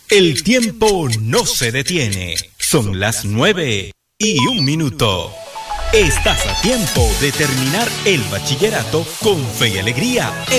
El tiempo no se detiene. Son las 9:01. Estás a tiempo de terminar el bachillerato con fe y alegría.